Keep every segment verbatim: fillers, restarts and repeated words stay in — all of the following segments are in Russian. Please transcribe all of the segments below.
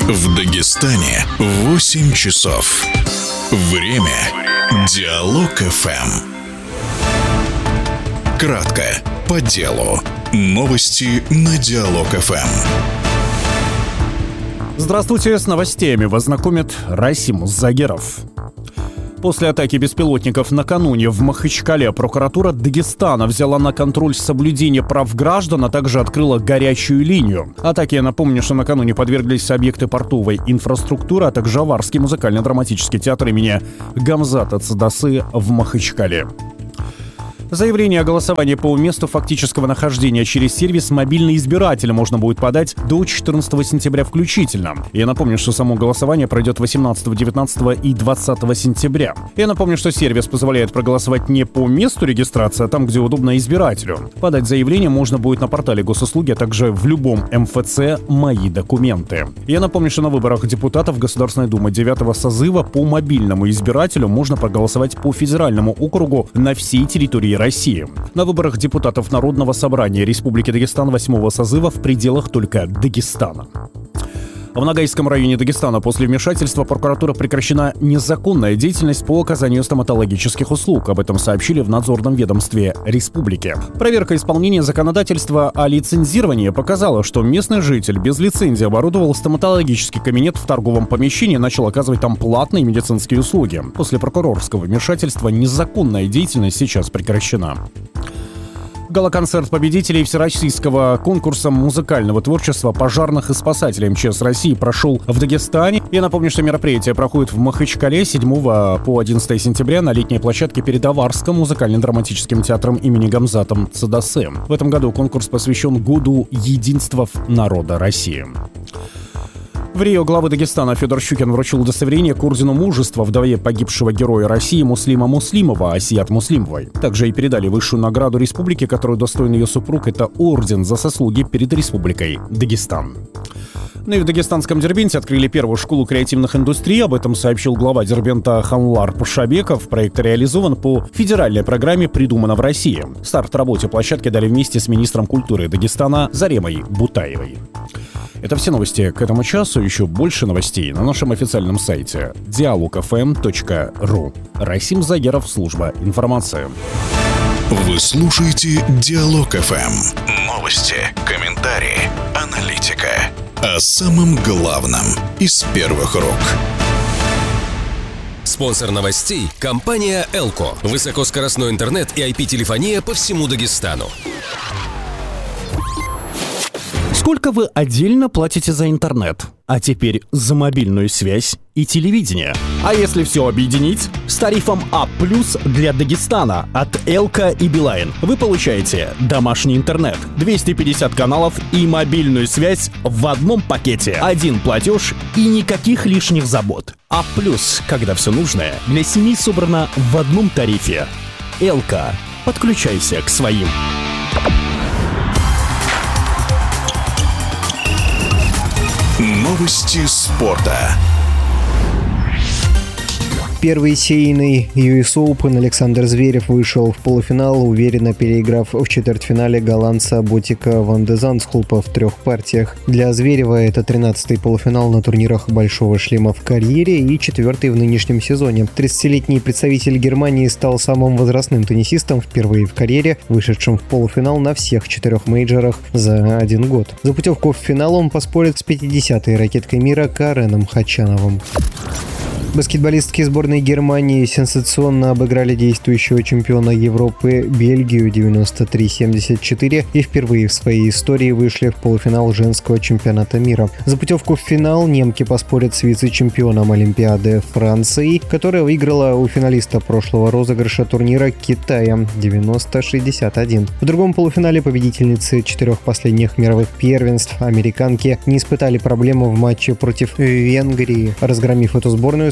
В Дагестане восемь часов. Время Диалог эф эм. Кратко, по делу. Новости на Диалог эф эм. Здравствуйте, с новостями вас знакомит Расим Загеров. После атаки беспилотников накануне в Махачкале прокуратура Дагестана взяла на контроль соблюдение прав граждан, а также открыла горячую линию. Атаке, я напомню, что накануне подверглись объекты портовой инфраструктуры, а также Аварский музыкально-драматический театр имени Гамзата Цадасы в Махачкале. Заявление о голосовании по месту фактического нахождения через сервис «Мобильный избиратель» можно будет подать до четырнадцатого сентября включительно. Я напомню, что само голосование пройдет восемнадцатого, девятнадцатого и двадцатого сентября. Я напомню, что сервис позволяет проголосовать не по месту регистрации, а там, где удобно избирателю. Подать заявление можно будет на портале госуслуги, а также в любом эм эф цэ «Мои документы». Я напомню, что на выборах депутатов Государственной Думы девятого созыва по мобильному избирателю можно проголосовать по федеральному округу на всей территории России. На выборах депутатов Народного собрания Республики Дагестан восьмого созыва в пределах только Дагестана. В Ногайском районе Дагестана после вмешательства прокуратуры прекращена незаконная деятельность по оказанию стоматологических услуг. Об этом сообщили в надзорном ведомстве республики. Проверка исполнения законодательства о лицензировании показала, что местный житель без лицензии оборудовал стоматологический кабинет в торговом помещении и начал оказывать там платные медицинские услуги. После прокурорского вмешательства незаконная деятельность сейчас прекращена. Гала-концерт победителей Всероссийского конкурса музыкального творчества пожарных и спасателей эм че эс России прошел в Дагестане. Я напомню, что мероприятие проходит в Махачкале с седьмого по одиннадцатое сентября на летней площадке перед Аварским музыкально-драматическим театром имени Гамзата Цадасы. В этом году конкурс посвящен Году единства народа России. В Рио глава Дагестана Федор Щукин вручил удостоверение к ордену мужества вдове погибшего героя России Муслима Муслимова, Асият Муслимовой. Также и передали высшую награду республики, которую достоин ее супруг. Это орден за заслуги перед Республикой Дагестан. Ну и в дагестанском Дербенте открыли первую школу креативных индустрий. Об этом сообщил глава Дербента Ханлар Пашабеков. Проект реализован по федеральной программе «Придумано в России». Старт работе площадки дали вместе с министром культуры Дагестана Заремой Бутаевой. Это все новости к этому часу. Еще больше новостей на нашем официальном сайте диалог эф эм точка ру. Расим Загеров, служба информации. Вы слушаете Диалог эф эм. Новости, комментарии, аналитика. О самом главном из первых рук. Спонсор новостей – компания «Элко». Высокоскоростной интернет и ай пи-телефония по всему Дагестану. Сколько вы отдельно платите за интернет? А теперь за мобильную связь и телевидение. А если все объединить? С тарифом А плюс для Дагестана от Элко и Билайн вы получаете домашний интернет, двести пятьдесят каналов и мобильную связь в одном пакете. Один платеж и никаких лишних забот. А плюс, когда все нужное для семьи собрано в одном тарифе. Элко. Подключайся к своим. Новости спорта. Первый серийный ю эс Open Александр Зверев вышел в полуфинал, уверенно переиграв в четвертьфинале голландца Ботика ван де Зандскулпа в трех партиях. Для Зверева это тринадцатый полуфинал на турнирах «Большого шлема» в карьере и четвертый в нынешнем сезоне. тридцатилетний представитель Германии стал самым возрастным теннисистом впервые в карьере, вышедшим в полуфинал на всех четырех мейджорах за один год. За путевку в финал он поспорит с пятидесятой ракеткой мира Кареном Хачановым. Баскетболистки сборной Германии сенсационно обыграли действующего чемпиона Европы Бельгию девяносто три семьдесят четыре и впервые в своей истории вышли в полуфинал женского чемпионата мира. За путевку в финал немки поспорят с вице-чемпионом Олимпиады Францией, которая выиграла у финалиста прошлого розыгрыша турнира Китая девяносто шестьдесят один. В другом полуфинале победительницы четырех последних мировых первенств, американки, не испытали проблемы в матче против Венгрии, разгромив эту сборную с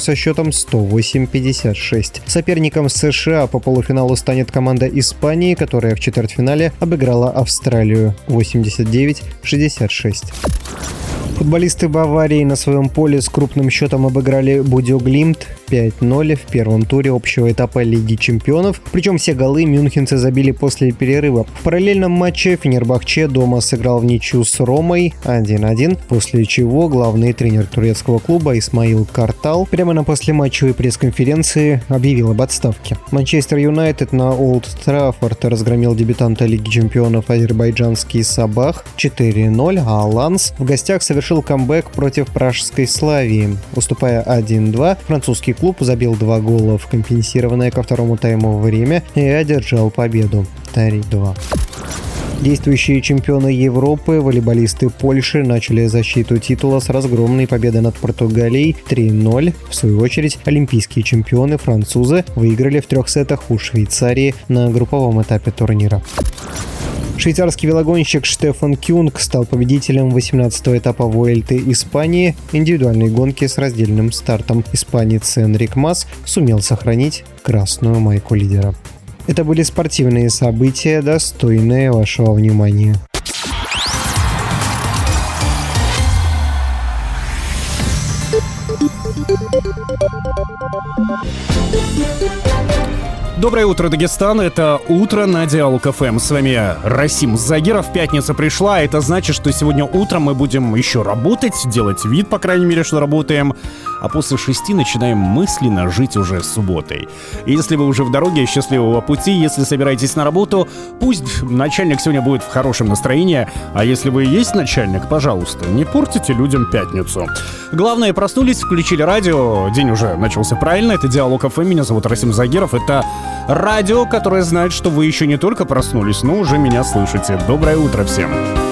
со счетом сто восемь пятьдесят шесть. Соперником США по полуфиналу станет команда Испании, которая в четвертьфинале обыграла Австралию восемьдесят девять шестьдесят шесть. Футболисты Баварии на своем поле с крупным счетом обыграли Бодø/Глимт пять ноль в первом туре общего этапа Лиги чемпионов, причем все голы мюнхенцы забили после перерыва. В параллельном матче Фенербахче дома сыграл в ничью с Ромой один один, после чего главный тренер турецкого клуба Исмаил Картал прямо на послематчевой пресс-конференции объявил об отставке. Манчестер Юнайтед на Олд Траффорд разгромил дебютанта Лиги чемпионов азербайджанский Сабах четыре ноль, а Ланс в гостях совершил камбэк против пражской Славии. Уступая один два, французский клуб забил два гола в компенсированное ко второму тайму время и одержал победу три два. Действующие чемпионы Европы, волейболисты Польши, начали защиту титула с разгромной победы над Португалией три ноль. В свою очередь, олимпийские чемпионы французы выиграли в трех сетах у Швейцарии на групповом этапе турнира. Швейцарский велогонщик Штефан Кюнг стал победителем восемнадцатого этапа Вуэльты Испании, индивидуальной гонки с раздельным стартом. Испанец Энрик Мас сумел сохранить красную майку лидера. Это были спортивные события, достойные вашего внимания. Доброе утро, Дагестан. Это «Утро на Диалог эф эм». С вами я, Расим Загиров. Пятница пришла. Это значит, что сегодня утром мы будем еще работать, делать вид, по крайней мере, что работаем. А после шести начинаем мысленно жить уже субботой. И если вы уже в дороге, счастливого пути. Если собираетесь на работу, пусть начальник сегодня будет в хорошем настроении. А если вы и есть начальник, пожалуйста, не портите людям пятницу. Главное, проснулись, включили радио. День уже начался правильно. Это Диалог эф эм. Меня зовут Расим Загиров. Это радио, которое знает, что вы еще не только проснулись, но уже меня слышите. Доброе утро всем.